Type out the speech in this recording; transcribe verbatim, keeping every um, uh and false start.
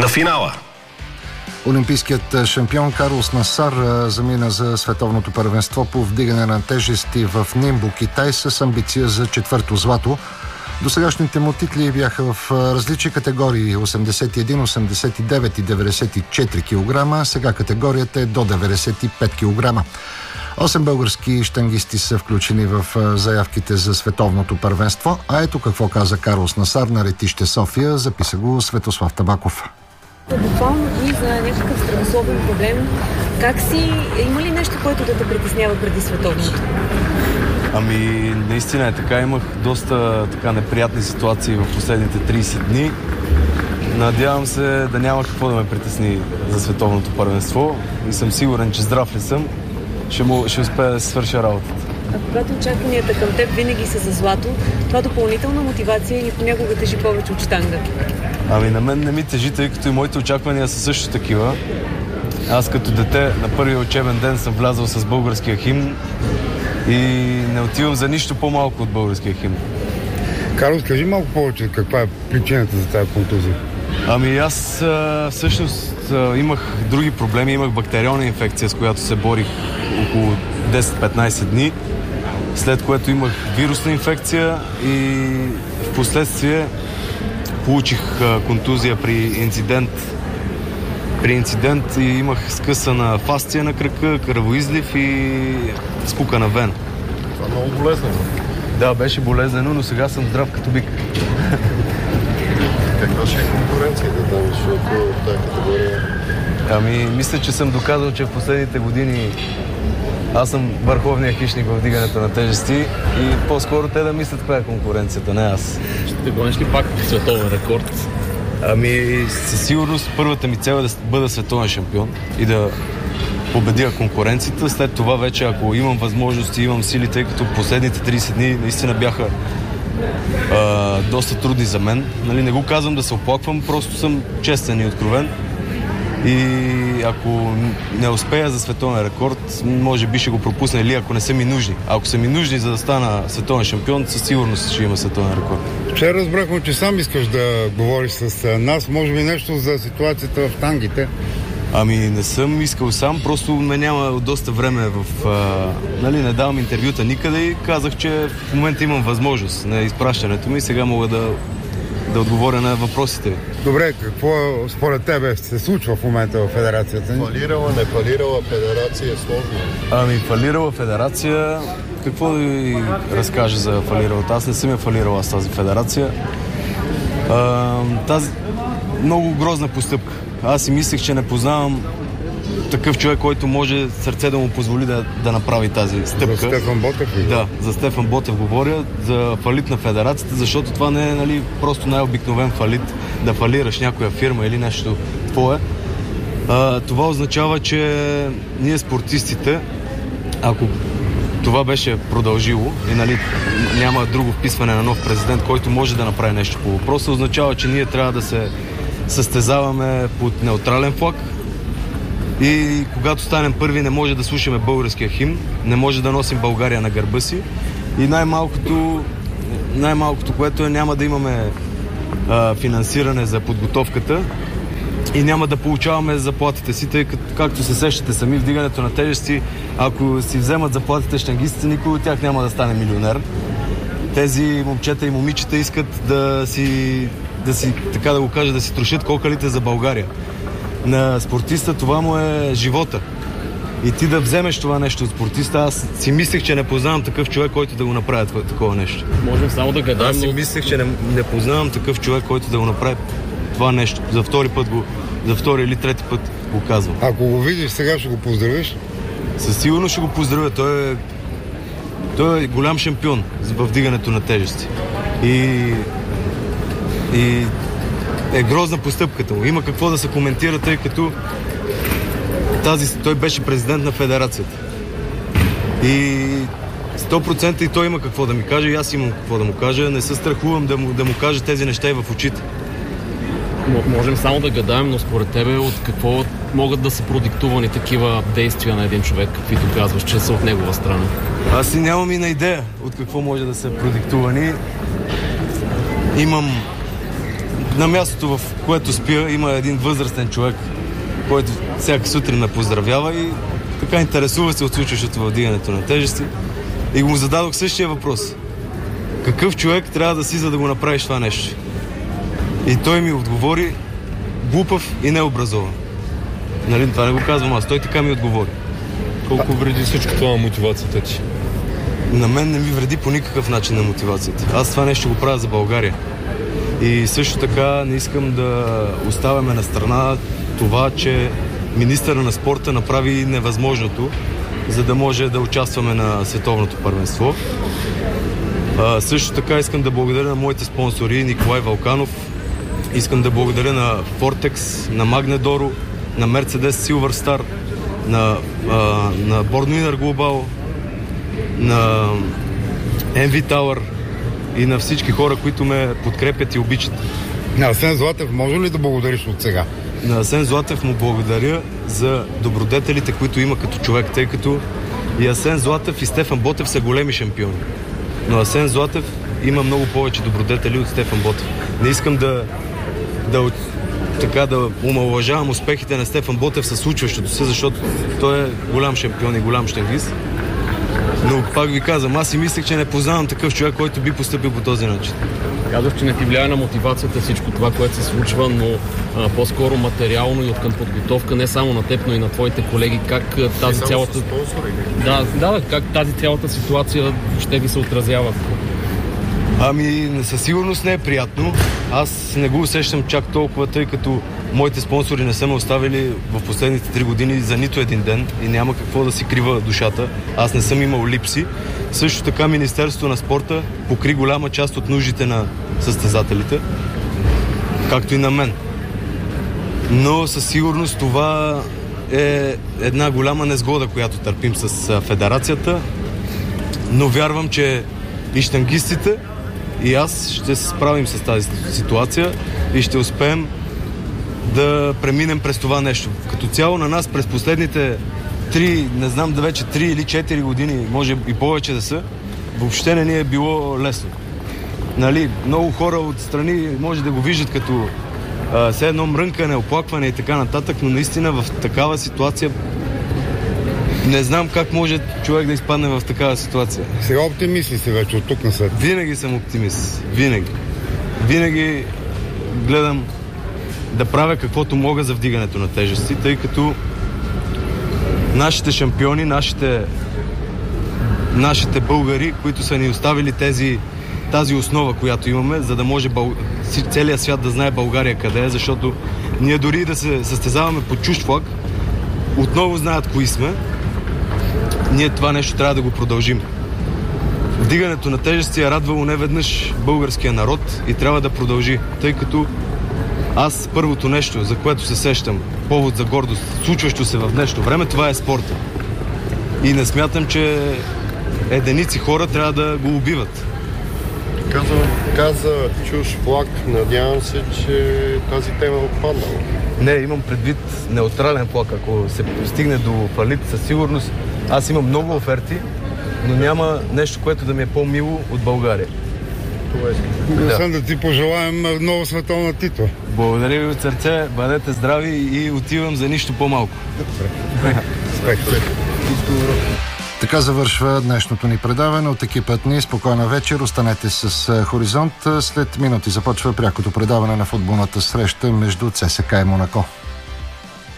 на финала. Олимпийският шампион Карлос Насар замина за световното първенство по вдигане на тежести в Нимбо, Китай, с амбиция за четвърто злато. Досегашните му титли бяха в различни категории: осемдесет и един, осемдесет и девет и деветдесет и четири килограма. Сега категорията е до деветдесет и пет килограма. Осем български щангисти са включени в заявките за световното първенство. А ето какво каза Карлос Насар на летище София. Записа го Светослав Табаков. Буквално и за някакъв здравословен проблем. Как си? Има ли нещо, което да те притеснява преди световното? Ами, наистина е така. Имах доста така неприятни ситуации в последните трийсет дни. Надявам се да няма какво да ме притесни за световното първенство и съм сигурен, че здрав ли съм, ще, му, ще успея да се свърша работата. А когато очакванията към теб винаги са за злато, това допълнителна мотивация или понякога тежи повече от щанга? Ами на мен не ми тежи, тъй като и моите очаквания са също такива. Аз като дете на първия учебен ден съм влязъл с българския химн и не отивам за нищо по-малко от българския химн. Карлос, кажи малко повече каква е причината за тази контузия. Ами аз а, всъщност а, имах други проблеми. Имах бактериална инфекция, с която се борих около десет-петнайсет дни, след което имах вирусна инфекция и в последствие получих а, контузия при инцидент при инцидент и имах скъсана фасция на кръка, кръвоизлив и спукана вена. Това много болезнено. Да, беше болезнено, но сега съм здрав като бик. Каква ще е конкуренцията там, защото тази категория? Ами, мисля, че съм доказал, че в последните години аз съм върховният хищник в вдигането на тежести и по-скоро те да мислят каква е конкуренцията, не аз. Ще гониш ли пак световен рекорд? Ами, със сигурност първата ми цел е да бъда световен шампион и да победя конкуренцията. След това вече, ако имам възможности, имам сили, тъй като последните трийсет дни наистина бяха а, доста трудни за мен. Нали, не го казвам да се оплаквам, просто съм честен и откровен. И ако не успея за световен рекорд, може би ще го пропусна, или ако не са ми нужни. А ако са ми нужни, за да стана световен шампион, със сигурност ще има световен рекорд. Вчера разбрахме, че сам искаш да говориш с нас. Може би нещо за ситуацията в тангите? Ами не съм искал сам, просто ме няма доста време в... А, нали, не давам интервюта никъде и казах, че в момента имам възможност на изпращането ми и сега мога да, да отговоря на въпросите ви. Добре, какво според тебе се случва в момента в федерацията ни? Фалирала, не фалирала федерация е сложно. Ами фалирала федерация... Какво да ви разкажа за фалиралата? Аз не съм я фалирала с тази федерация. А, тази много грозна постъпка. Аз си мислех, че не познавам такъв човек, който може сърце да му позволи да, да направи тази стъпка. За Стефан Ботев ли? Да, за Стефан Ботев говоря, за фалит на федерацията, защото това не е, нали, просто най-обикновен фалит, да фалираш някоя фирма или нещо твое. А, това означава, че ние спортистите, ако това беше продължило и, нали, няма друго вписване на нов президент, който може да направи нещо по въпроса, означава, че ние трябва да се състезаваме под неутрален флаг и когато станем първи, не може да слушаме българския химн, не може да носим България на гърба си и най-малкото, най-малкото което е, няма да имаме а, финансиране за подготовката и няма да получаваме заплатите си, тъй като, както се сещате сами, вдигането на тежести, ако си вземат заплатите щангистите, никой от тях няма да стане милионер. Тези момчета и момичета искат да си, да си, така да го кажа, да си трошат кокалите за България. На спортиста това му е живота. И ти да вземеш това нещо от спортиста, аз си мислех, че не познавам такъв човек, който да го направи такова нещо. Можем само да гадаем. Аз си но... мислех, че не, не познавам такъв човек, който да го направи това нещо. За втори път го, за втори или трети път го казвам. Ако го видиш сега, ще го поздравиш? Със сигурно ще го поздравя. Той е, той е голям шампион в вдигането на тежести. И, и е грозна постъпката му. Има какво да се коментира, тъй като тази, той беше президент на федерацията. И сто процента и той има какво да ми каже, и аз имам какво да му кажа. Не се страхувам да му, да му кажа тези неща и в очите. Можем само да гадаем, но според тебе от какво могат да са продиктувани такива действия на един човек, каквито казваш, че са от негова страна? Аз и нямам и на идея от какво може да са продиктувани. Имам на мястото, в което спя, има един възрастен човек, който всяка сутрин ме поздравява и така интересува се от случващото във вдигането на тежести. И му зададох същия въпрос. Какъв човек трябва да си, за да го направиш това нещо? И той ми отговори: глупав и необразован. Нали, това не го казвам аз, той така ми отговори. Колко вреди всичко това на мотивацията ти? На мен не ми вреди по никакъв начин на мотивацията. Аз това нещо го правя за България. И също така не искам да оставяме на страна това, че министъра на спорта направи невъзможното, за да може да участваме на световното първенство. А, също така искам да благодаря на моите спонсори: Николай Вълканов, искам да благодаря на Фортекс, на Магнедоро, на Mercedes Silver Star, на, а, на Bornwiner Global, на ем ви Tower и на всички хора, които ме подкрепят и обичат. На Асен Златев може ли да благодариш от сега? На Асен Златев му благодаря за добродетелите, които има като човек, тъй като и Асен Златев и Стефан Ботев са големи шампиони. Но Асен Златев има много повече добродетели от Стефан Ботев. Не искам да, да, така, да омаловажавам успехите на Стефан Ботев със случващото се, защото той е голям шампион и голям щангист. Но пак ви казвам, аз си мислех, че не познавам такъв човек, който би постъпил по този начин. Казах, че не ти влияе на мотивацията всичко това, което се случва, но а, по-скоро материално и откъм подготовка, не само на теб, но и на твоите колеги, как тази цялата... Да, да, как тази цялата ситуация ще ви се отразява? Ами, със сигурност не е приятно. Аз не го усещам чак толкова, тъй като моите спонсори не са ме оставили в последните три години за нито един ден и няма какво да си крива душата. Аз не съм имал липси. Също така Министерството на спорта покри голяма част от нуждите на състезателите, както и на мен. Но със сигурност това е една голяма незгода, която търпим с федерацията, но вярвам, че и щангистите, и аз ще се справим с тази ситуация и ще успеем да преминем през това нещо. Като цяло на нас през последните три, не знам да вече три или четири години, може и повече да са, въобще не ни е било лесно. Нали, много хора отстрани може да го виждат като а, все едно мрънкане, оплакване и така нататък, но наистина в такава ситуация не знам как може човек да изпадне в такава ситуация. Сега оптимист ли си вече от тук насед? Винаги съм оптимист. Винаги. Винаги гледам да правя каквото мога за вдигането на тежести, тъй като нашите шампиони, нашите, нашите българи, които са ни оставили тези, тази основа, която имаме, за да може бъл... целият свят да знае България къде е, защото ние дори да се състезаваме под чужд флаг, отново знаят кои сме. Ние това нещо трябва да го продължим. Вдигането на тежести е радвало неведнъж българския народ и трябва да продължи, тъй като аз първото нещо, за което се сещам, повод за гордост, случващо се в днешно време, това е спорта. И не смятам, че единици хора трябва да го убиват. Каза, каза чуж флаг, надявам се, че тази тема е отпаднала. Не, имам предвид неутрален флаг. Ако се стигне до фалит, със сигурност аз имам много оферти, но няма нещо, което да ми е по-мило от България. Това искам. Да. да ти пожелаем нова световна титла. Благодаря ви от сърце, бъдете здрави и отивам за нищо по-малко. Така завършва днешното ни предаване от екипът ни. Спокойна вечер, останете с Хоризонт. След минути започва прякото предаване на футболната среща между ЦСКА и Монако.